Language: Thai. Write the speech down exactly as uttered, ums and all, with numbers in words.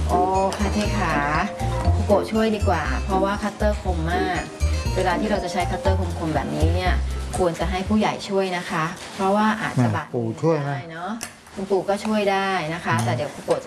โอ้ค่ะเทขาคุโกะช่วยดีกว่าเพราะว่าคัตเตอร์คมมากเวลาที่เราจะใช้คัตเตอร์คมๆแบบนี้เนี่ยควรจะให้ผู้ใหญ่ช่วยนะคะเพราะว่าอาจจะบาดมือได้เนาะคุณปู่ก็ช่วยได้นะคะแต่เดี๋ยวคุโกะจะ